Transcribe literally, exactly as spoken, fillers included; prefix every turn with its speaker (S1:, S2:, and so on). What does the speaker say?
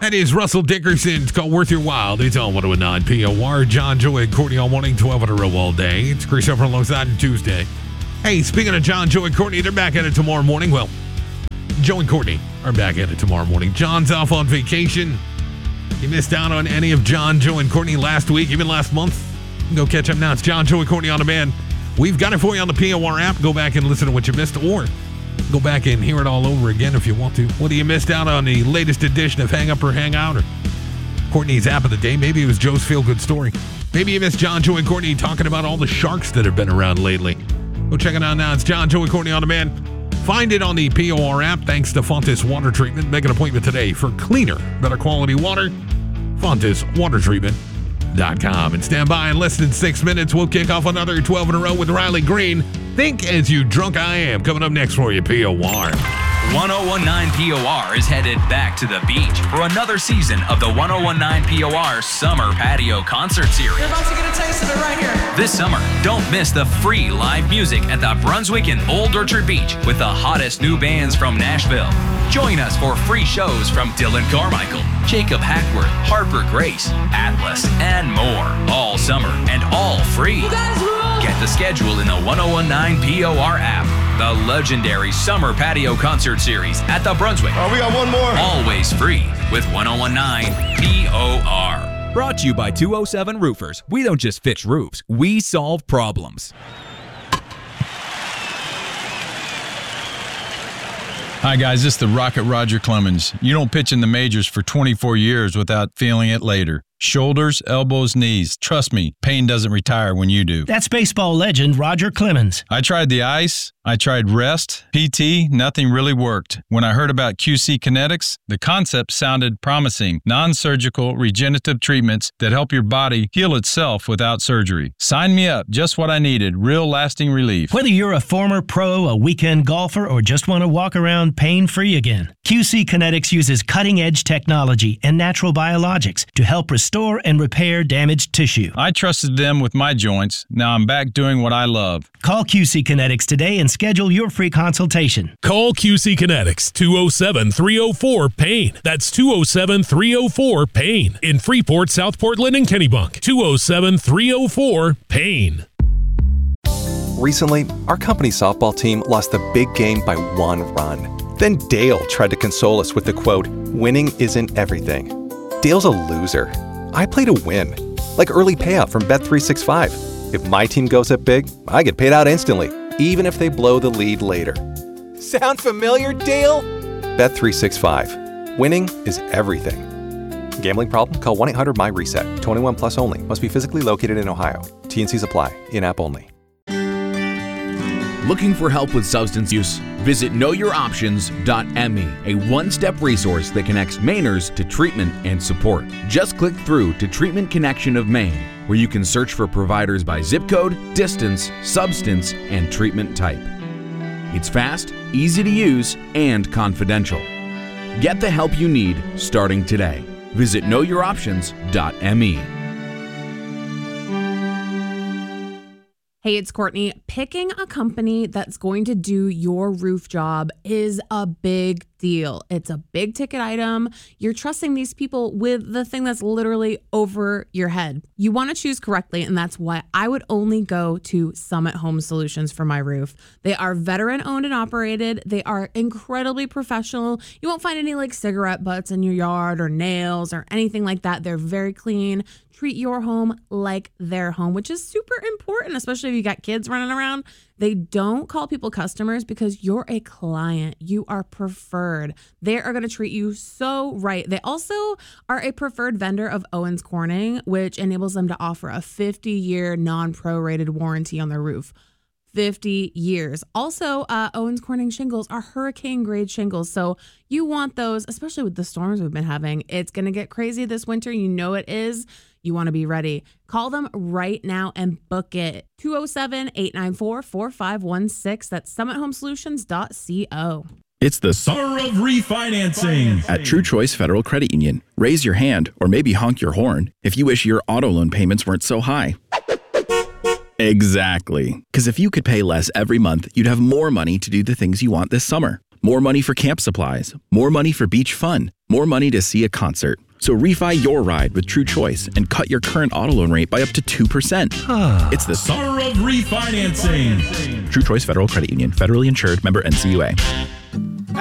S1: That is Russell Dickerson. It's called Worth Your While. It's on one oh nine P O R. John, Joey, and Courtney all morning, twelve in a row all day. It's Chris over alongside on Tuesday. Hey, speaking of John, Joey, and Courtney, they're back at it tomorrow morning. Well, Joe and Courtney are back at it tomorrow morning. John's off on vacation. You missed out on any of John, Joe, and Courtney last week, even last month. You can go catch up now. It's John, Joey, and Courtney on demand. We've got it for you on the P O R app. Go back and listen to what you missed, or go back and hear it all over again if you want to. Whether you missed out on the latest edition of Hang Up or Hang Out, or Courtney's app of the day, maybe it was Joe's Feel Good Story. Maybe you missed John, Joe, and Courtney talking about all the sharks that have been around lately. Go check it out now. It's John, Joe, and Courtney on demand. Find it on the P O R app thanks to Fontes Water Treatment. Make an appointment today for cleaner, better quality water. Fontes Water Treatment dot com. And stand by in less than six minutes. We'll kick off another twelve in a row with Riley Green. Think As You Drunk I Am. Coming up next for you, P O R.
S2: one oh one nine P O R is headed back to the beach for another season of the one oh one nine P O R Summer Patio Concert Series.
S3: You're about to get a taste of it right here.
S2: This summer, don't miss the free live music at the Brunswick and Old Orchard Beach with the hottest new bands from Nashville. Join us for free shows from Dylan Carmichael, Jacob Hackworth, Harper Grace, Atlas, and more. All summer and all free.
S3: You guys rule!
S2: Get the schedule in the one oh one nine P O R app. The legendary Summer Patio Concert Series at the Brunswick.
S4: Oh, we got one more.
S2: Always free with one oh one nine P O R.
S5: Brought to you by two oh seven Roofers. We don't just fix roofs, we solve problems.
S6: Hi, guys. This is the Rocket Roger Clemens. You don't pitch in the majors for twenty-four years without feeling it later. Shoulders, elbows, knees. Trust me, pain doesn't retire when you do.
S7: That's baseball legend Roger Clemens.
S6: I tried the ice. I tried rest, P T, nothing really worked. When I heard about Q C Kinetics, the concept sounded promising. Non-surgical regenerative treatments that help your body heal itself without surgery. Sign me up, just what I needed, real lasting relief.
S7: Whether you're a former pro, a weekend golfer, or just want to walk around pain-free again, Q C Kinetics uses cutting-edge technology and natural biologics to help restore and repair damaged tissue.
S6: I trusted them with my joints. Now I'm back doing what I love.
S7: Call Q C Kinetics today and schedule your free consultation.
S8: Call Q C Kinetics, two oh seven, three oh four, PAIN. That's two oh seven, three oh four, PAIN. In Freeport, South Portland, and Kennebunk. two oh seven, three oh four, PAIN.
S9: Recently, our company's softball team lost the big game by one run. Then Dale tried to console us with the quote, "Winning isn't everything." Dale's a loser. I play to win. Like early payout from Bet three sixty-five. If my team goes up big, I get paid out instantly, even if they blow the lead later. Sound familiar, Dale? Bet three sixty-five. Winning is everything. Gambling problem? Call one eight hundred my reset. twenty-one plus only. Must be physically located in Ohio. T and C's apply. In-app only.
S10: Looking for help with substance use? Visit know your options dot m e, a one-step resource that connects Mainers to treatment and support. Just click through to Treatment Connection of Maine, where you can search for providers by zip code, distance, substance, and treatment type. It's fast, easy to use, and confidential. Get the help you need starting today. Visit know your options dot m e.
S11: Hey, it's Courtney. Picking a company that's going to do your roof job is a big deal. It's a big ticket item. You're trusting these people with the thing that's literally over your head. You want to choose correctly, and that's why I would only go to Summit Home Solutions for my roof. They are veteran owned and operated. They are incredibly professional. You won't find any like cigarette butts in your yard or nails or anything like that. They're very clean. Treat your home like their home, which is super important, especially if you got kids running around. They don't call people customers because you're a client. You are preferred. They are going to treat you so right. They also are a preferred vendor of Owens Corning, which enables them to offer a fifty-year non-prorated warranty on their roof. fifty years. Also, uh, Owens Corning shingles are hurricane grade shingles. So you want those, especially with the storms we've been having. It's going to get crazy this winter. You know it is. You want to be ready. Call them right now and book it. two oh seven, eight nine four, four five one six. That's summit home solutions dot co.
S12: It's the summer of refinancing at True Choice Federal Credit Union. Raise your hand or maybe honk your horn if you wish your auto loan payments weren't so high. Exactly. Because if you could pay less every month, you'd have more money to do the things you want this summer. more money for camp supplies, more money for beach fun, more money to see a concert. So refi your ride with True Choice and cut your current auto loan rate by up to two percent. It's the
S4: Summer of Refinancing.
S12: True Choice Federal Credit Union, federally insured, member N C U A.